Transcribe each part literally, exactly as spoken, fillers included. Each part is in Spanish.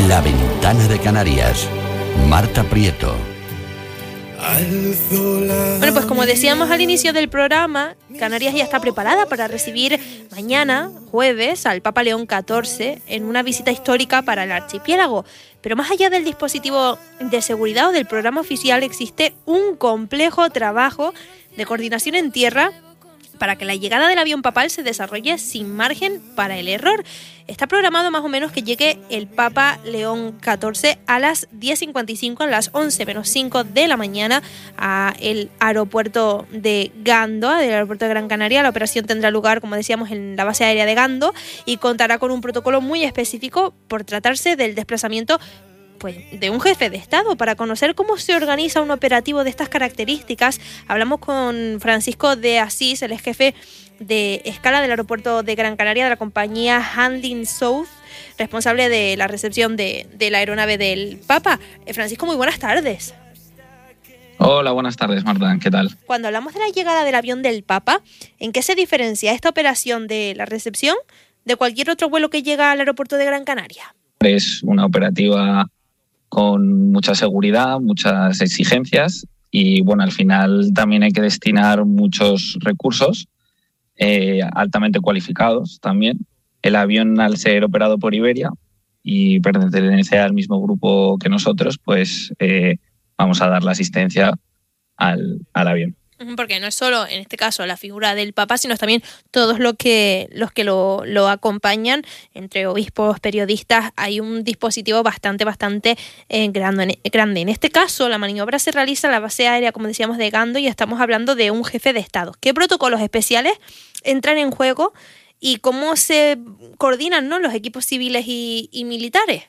La Ventana de Canarias. Marta Prieto. Bueno, pues como decíamos al inicio del programa, Canarias ya está preparada para recibir mañana, jueves, al Papa León catorce en una visita histórica para el archipiélago. Pero más allá del dispositivo de seguridad o del programa oficial, existe un complejo trabajo de coordinación en tierra para que la llegada del avión papal se desarrolle sin margen para el error. Está programado más o menos que llegue el Papa León catorce a las diez cincuenta y cinco, a las once menos cinco de la mañana, a el aeropuerto de Gando, del aeropuerto de Gran Canaria. La operación tendrá lugar, como decíamos, en la base aérea de Gando y contará con un protocolo muy específico por tratarse del desplazamiento pues, de un jefe de Estado. Para conocer cómo se organiza un operativo de estas características, hablamos con Francisco de Asís, el ex jefe de escala del aeropuerto de Gran Canaria de la compañía Handling South, responsable de la recepción de, de la aeronave del Papa. Eh, Francisco, muy buenas tardes. Hola, buenas tardes, Marta. ¿Qué tal? Cuando hablamos de la llegada del avión del Papa, ¿en qué se diferencia esta operación de la recepción de cualquier otro vuelo que llega al aeropuerto de Gran Canaria? Es una operativa con mucha seguridad, muchas exigencias y, bueno, al final también hay que destinar muchos recursos eh, altamente cualificados también. El avión, al ser operado por Iberia y pertenece al mismo grupo que nosotros, pues eh, vamos a dar la asistencia al, al avión. Porque no es solo, en este caso, la figura del Papa, sino también todos los que, los que lo, lo acompañan, entre obispos, periodistas. Hay un dispositivo bastante, bastante eh, grande, grande. En este caso, la maniobra se realiza en la base aérea, como decíamos, de Gando, y estamos hablando de un jefe de Estado. ¿Qué protocolos especiales entran en juego y cómo se coordinan, ¿no?, los equipos civiles y, y militares?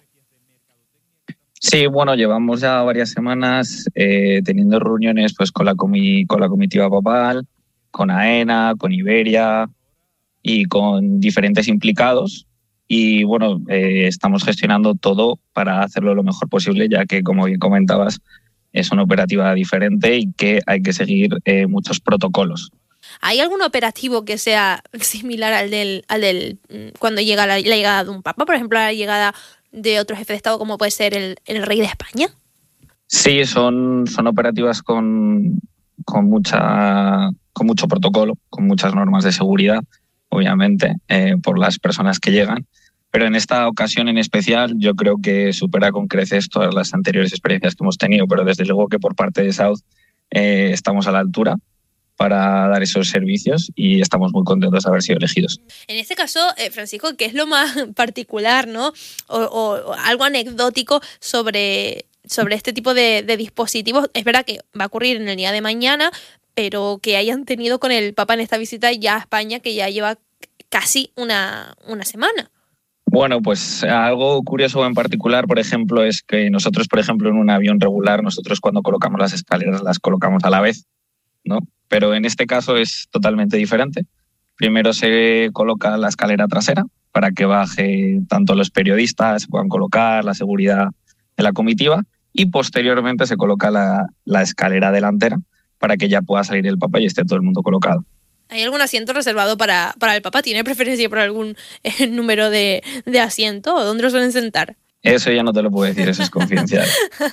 Sí, bueno, llevamos ya varias semanas eh, teniendo reuniones pues con la, comi- con la comitiva papal, con AENA, con Iberia y con diferentes implicados. Y bueno, eh, estamos gestionando todo para hacerlo lo mejor posible, ya que, como bien comentabas, es una operativa diferente y que hay que seguir eh, muchos protocolos. ¿Hay algún operativo que sea similar al del, al del cuando llega la, la llegada de un papa? Por ejemplo, la llegada de otro jefe de Estado, como puede ser el, el rey de España. Sí, son, son operativas con, con, mucha, con mucho protocolo, con muchas normas de seguridad, obviamente, eh, por las personas que llegan. Pero en esta ocasión en especial yo creo que supera con creces todas las anteriores experiencias que hemos tenido, pero desde luego que por parte de South eh, estamos a la altura para dar esos servicios y estamos muy contentos de haber sido elegidos. En este caso, eh, Francisco, ¿qué es lo más particular, ¿no?, o, o, o algo anecdótico sobre, sobre este tipo de, de dispositivos? Es verdad que va a ocurrir en el día de mañana, pero que hayan tenido con el Papa en esta visita ya a España, que ya lleva casi una, una semana. Bueno, pues algo curioso en particular, por ejemplo, es que nosotros, por ejemplo, en un avión regular, nosotros cuando colocamos las escaleras las colocamos a la vez, ¿no? Pero en este caso es totalmente diferente. Primero se coloca la escalera trasera para que baje tanto los periodistas, se puedan colocar, la seguridad de la comitiva, y posteriormente se coloca la, la escalera delantera para que ya pueda salir el Papa y esté todo el mundo colocado. ¿Hay algún asiento reservado para, para el Papa? ¿Tiene preferencia por algún eh, número de, de asiento? ¿O dónde lo suelen sentar? Eso ya no te lo puedo decir, eso es confidencial.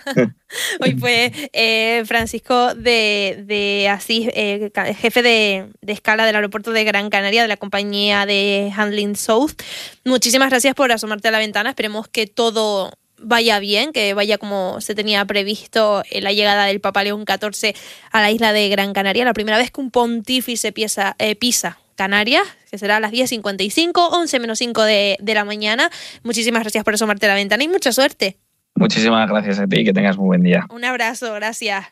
Hoy fue eh, Francisco de, de Asís, eh, jefe de, de escala del aeropuerto de Gran Canaria, de la compañía de Handling South. Muchísimas gracias por asomarte a la ventana. Esperemos que todo vaya bien, que vaya como se tenía previsto en la llegada del Papa León catorce a la isla de Gran Canaria. La primera vez que un pontífice pisa, eh, pisa Canarias, que será a las diez cincuenta y cinco, once menos cinco de, de la mañana. Muchísimas gracias por asomarte a la ventana y mucha suerte. Muchísimas gracias a ti y que tengas muy buen día. Un abrazo, gracias.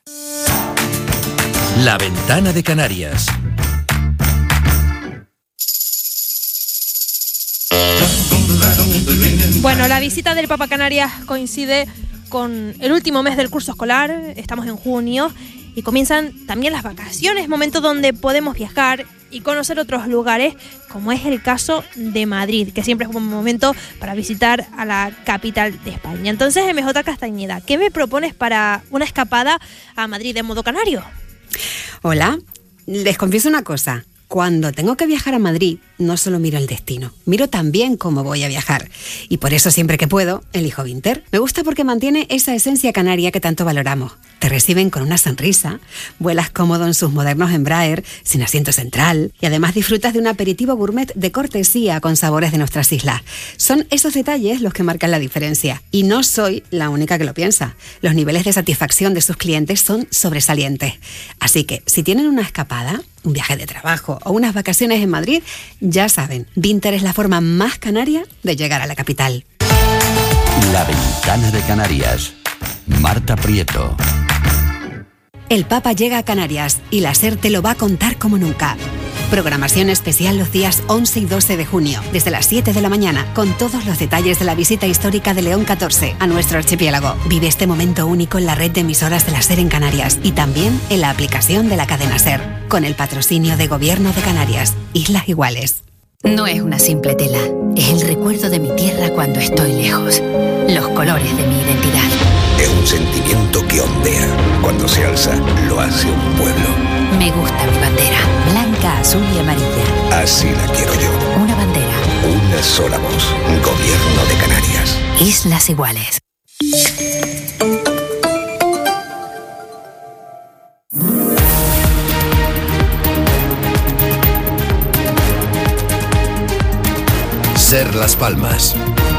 La Ventana de Canarias. Bueno, la visita del Papa a Canarias coincide con el último mes del curso escolar. Estamos en junio y comienzan también las vacaciones, momento donde podemos viajar y conocer otros lugares, como es el caso de Madrid, que siempre es un buen momento para visitar a la capital de España. Entonces, M J Castañeda, ¿qué me propones para una escapada a Madrid de modo canario? Hola, les confieso una cosa. Cuando tengo que viajar a Madrid, no solo miro el destino, miro también cómo voy a viajar. Y por eso siempre que puedo, elijo Vinter. Me gusta porque mantiene esa esencia canaria que tanto valoramos. Te reciben con una sonrisa, vuelas cómodo en sus modernos Embraer, sin asiento central, y además disfrutas de un aperitivo gourmet de cortesía con sabores de nuestras islas. Son esos detalles los que marcan la diferencia. Y no soy la única que lo piensa. Los niveles de satisfacción de sus clientes son sobresalientes. Así que, si tienen una escapada, un viaje de trabajo o unas vacaciones en Madrid, ya saben, Vinter es la forma más canaria de llegar a la capital. La Ventana de Canarias. Marta Prieto. El Papa llega a Canarias y la SER te lo va a contar como nunca. Programación especial los días once y doce de junio, desde las siete de la mañana, con todos los detalles de la visita histórica de León catorce a nuestro archipiélago. Vive este momento único en la red de emisoras de la SER en Canarias y también en la aplicación de la cadena SER, con el patrocinio de Gobierno de Canarias. Islas Iguales. No es una simple tela, es el recuerdo de mi tierra cuando estoy lejos. Los colores de mi identidad. Es un sentimiento que ondea. Cuando se alza, lo hace un pueblo. Me gusta mi bandera, blanca, azul y amarilla. Así la quiero yo. Una bandera. Una sola voz. Gobierno de Canarias. Islas Iguales. SER Las Palmas.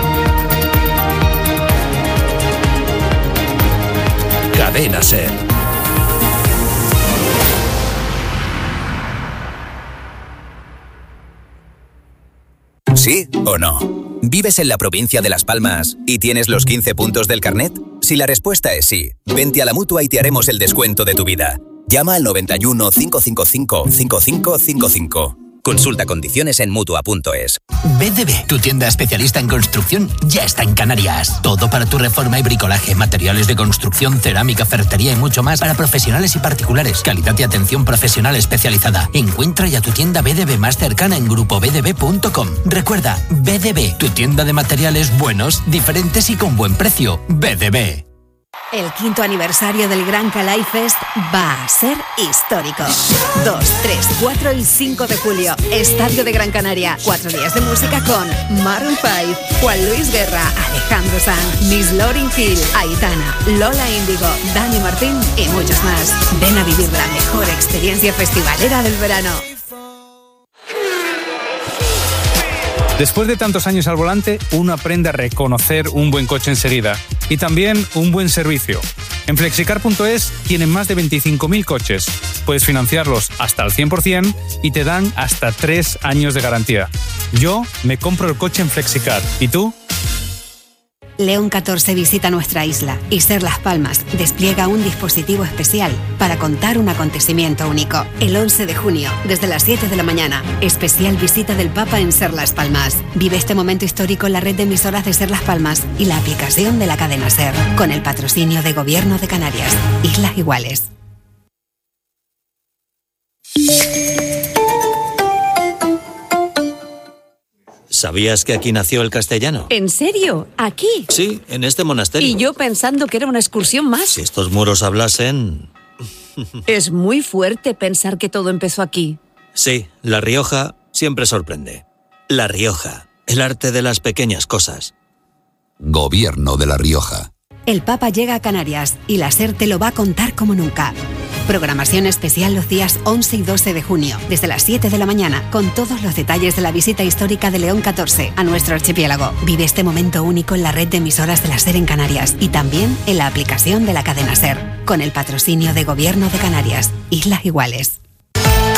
Cadena SER. ¿Sí o no? ¿Vives en la provincia de Las Palmas y tienes los quince puntos del carnet? Si la respuesta es sí, vente a la Mutua y te haremos el descuento de tu vida. Llama al noventa y uno, cinco cinco cinco, cinco cinco cinco cinco. Consulta condiciones en Mutua punto es. B D B, tu tienda especialista en construcción, ya está en Canarias. Todo para tu reforma y bricolaje, materiales de construcción, cerámica, ferretería y mucho más para profesionales y particulares. Calidad y atención profesional especializada. Encuentra ya tu tienda B D B más cercana en grupo b d b punto com. Recuerda, B D B, tu tienda de materiales buenos, diferentes y con buen precio. B D B. El quinto aniversario del Gran Calai Fest va a ser histórico. dos, tres, cuatro y cinco de julio, Estadio de Gran Canaria. Cuatro días de música con Maroon cinco, Juan Luis Guerra, Alejandro Sanz, Miss Lauryn Hill, Aitana, Lola Índigo, Dani Martín y muchos más. Ven a vivir la mejor experiencia festivalera del verano. Después de tantos años al volante, uno aprende a reconocer un buen coche enseguida y también un buen servicio. En flexicar punto es tienen más de veinticinco mil coches. Puedes financiarlos hasta al cien por ciento y te dan hasta tres años de garantía. Yo me compro el coche en Flexicar. ¿Y tú? León catorce visita nuestra isla y SER Las Palmas despliega un dispositivo especial para contar un acontecimiento único. El once de junio, desde las siete de la mañana, especial visita del Papa en SER Las Palmas. Vive este momento histórico en la red de emisoras de SER Las Palmas y la aplicación de la cadena SER, con el patrocinio de Gobierno de Canarias. Islas Iguales. ¿Sabías que aquí nació el castellano? ¿En serio? ¿Aquí? Sí, en este monasterio. Y yo pensando que era una excursión más. Si estos muros hablasen... Es muy fuerte pensar que todo empezó aquí. Sí, La Rioja siempre sorprende. La Rioja, el arte de las pequeñas cosas. Gobierno de La Rioja. El Papa llega a Canarias y la SER te lo va a contar como nunca. Programación especial los días once y doce de junio, desde las siete de la mañana, con todos los detalles de la visita histórica de León catorce a nuestro archipiélago. Vive este momento único en la red de emisoras de la SER en Canarias y también en la aplicación de la cadena SER, con el patrocinio de Gobierno de Canarias. Islas Iguales.